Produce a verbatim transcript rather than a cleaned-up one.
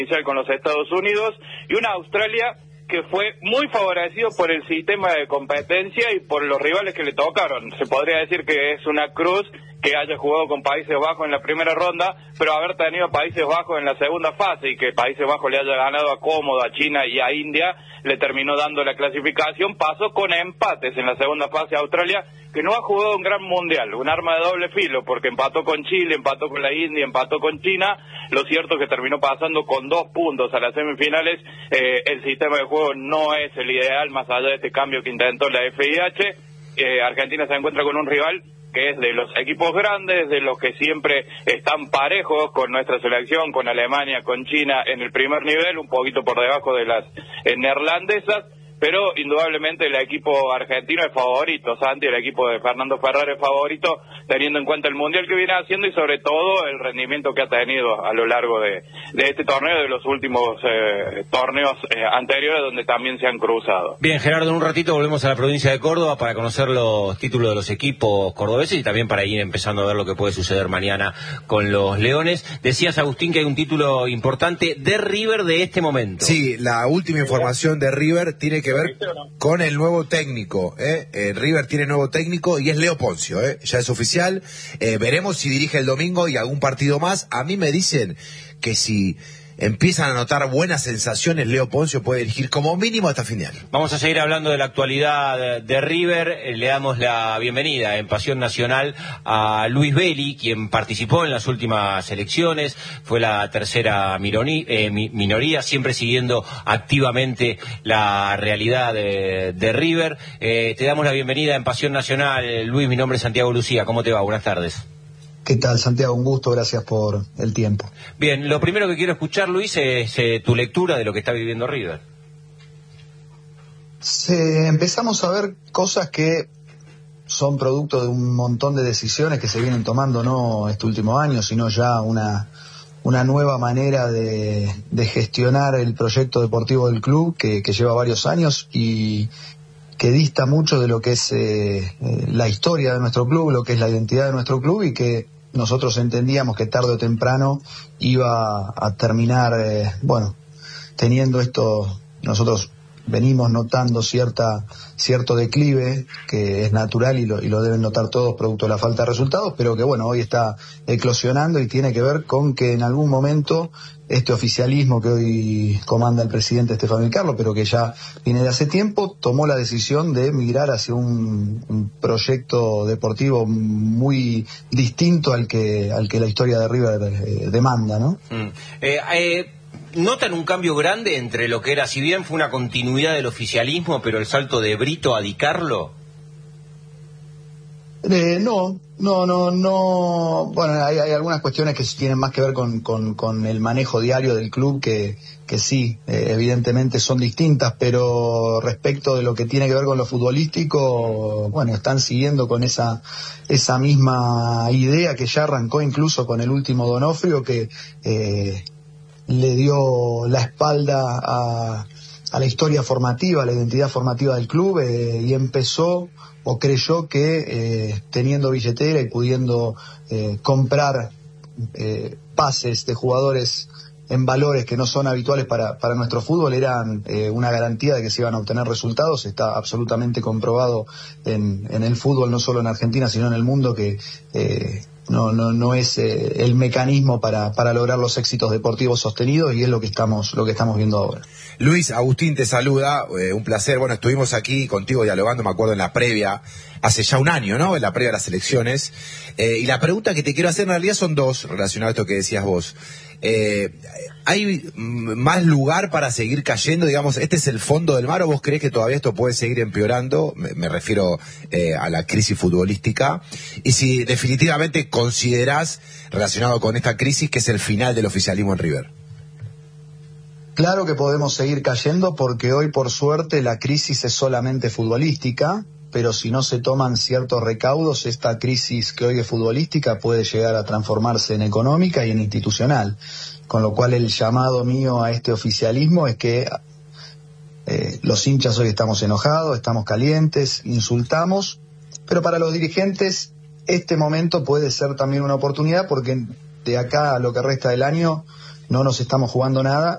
con los Estados Unidos, y una Australia que fue muy favorecido por el sistema de competencia y por los rivales que le tocaron. Se podría decir que es una cruz que haya jugado con Países Bajos en la primera ronda, pero haber tenido Países Bajos en la segunda fase y que Países Bajos le haya ganado a Cómodo, a China y a India, le terminó dando la clasificación. Pasó con empates en la segunda fase a Australia, que no ha jugado un gran mundial, un arma de doble filo, porque empató con Chile, empató con la India, empató con China. Lo cierto es que terminó pasando con dos puntos a las semifinales. Eh, el sistema de juego no es el ideal, más allá de este cambio que intentó la F I H. Eh, Argentina se encuentra con un rival que es de los equipos grandes, de los que siempre están parejos con nuestra selección, con Alemania, con China en el primer nivel, un poquito por debajo de las eh, neerlandesas, pero indudablemente el equipo argentino es favorito, Santi, el equipo de Fernando Ferrer es favorito, teniendo en cuenta el mundial que viene haciendo y sobre todo el rendimiento que ha tenido a lo largo de, de este torneo, de los últimos eh, torneos eh, anteriores donde también se han cruzado. Bien, Gerardo, en un ratito volvemos a la provincia de Córdoba para conocer los títulos de los equipos cordobeses y también para ir empezando a ver lo que puede suceder mañana con los Leones. Decías, Agustín, que hay un título importante de River de este momento. Sí, la última información de River tiene que ver con el nuevo técnico, ¿eh? Eh, River tiene nuevo técnico y es Leo Poncio, ¿eh? Ya es oficial. Eh, veremos si dirige el domingo y algún partido más. A mí me dicen que si empiezan a notar buenas sensaciones, Leo Poncio puede dirigir como mínimo hasta fin de año. Vamos a seguir hablando de la actualidad de, de River. Le damos la bienvenida en Pasión Nacional a Luis Belli, quien participó en las últimas elecciones, fue la tercera mironi, eh, mi, minoría, siempre siguiendo activamente la realidad de, de River. Eh, te damos la bienvenida en Pasión Nacional. Luis, mi nombre es Santiago Lucía. ¿Cómo te va? Buenas tardes. ¿Qué tal, Santiago? Un gusto, gracias por el tiempo. Bien, lo primero que quiero escuchar, Luis, es eh, tu lectura de lo que está viviendo River. Se, empezamos a ver cosas que son producto de un montón de decisiones que se vienen tomando, no este último año, sino ya una, una nueva manera de, de gestionar el proyecto deportivo del club que, que lleva varios años y que dista mucho de lo que es eh, la historia de nuestro club, lo que es la identidad de nuestro club y que nosotros entendíamos que tarde o temprano iba a terminar, eh, bueno, teniendo esto, nosotros venimos notando cierta cierto declive que es natural y lo, y lo deben notar todos producto de la falta de resultados, pero que bueno, hoy está eclosionando y tiene que ver con que en algún momento este oficialismo que hoy comanda el presidente Estefano Di Carlo, pero que ya viene de hace tiempo, tomó la decisión de migrar hacia un, un proyecto deportivo muy distinto al que al que la historia de River eh, demanda, ¿no? Mm. Eh, eh... ¿Notan un cambio grande entre lo que era, si bien fue una continuidad del oficialismo, pero el salto de Brito a Di Carlo? Eh, no, no, no, no. Bueno, hay, hay algunas cuestiones que tienen más que ver con, con, con el manejo diario del club que, que sí, eh, evidentemente son distintas, pero respecto de lo que tiene que ver con lo futbolístico, bueno, están siguiendo con esa, esa misma idea que ya arrancó incluso con el último Donofrio, que eh, le dio la espalda a, a la historia formativa, a la identidad formativa del club eh, y empezó o creyó que eh, teniendo billetera y pudiendo eh, comprar eh, pases de jugadores en valores que no son habituales para, para nuestro fútbol eran eh, una garantía de que se iban a obtener resultados. Está absolutamente comprobado en, en el fútbol, no solo en Argentina, sino en el mundo, que eh, no, no, no es eh, el mecanismo para, para lograr los éxitos deportivos sostenidos, y es lo que estamos, lo que estamos viendo ahora. Luis, Agustín te saluda, eh, un placer. Bueno, estuvimos aquí contigo dialogando, me acuerdo, en la previa, hace ya un año, ¿no? En la previa de las elecciones. Eh, y la pregunta que te quiero hacer en realidad son dos, relacionadas a esto que decías vos. Eh, ¿Hay más lugar para seguir cayendo? Digamos, ¿este es el fondo del mar o vos creés que todavía esto puede seguir empeorando? Me, me refiero eh, a la crisis futbolística. Y si definitivamente considerás, relacionado con esta crisis, que es el final del oficialismo en River. Claro que podemos seguir cayendo porque hoy, por suerte, la crisis es solamente futbolística, pero si no se toman ciertos recaudos, esta crisis que hoy es futbolística puede llegar a transformarse en económica y en institucional. Con lo cual el llamado mío a este oficialismo es que eh, los hinchas hoy estamos enojados, estamos calientes, insultamos, pero para los dirigentes este momento puede ser también una oportunidad, porque de acá a lo que resta del año no nos estamos jugando nada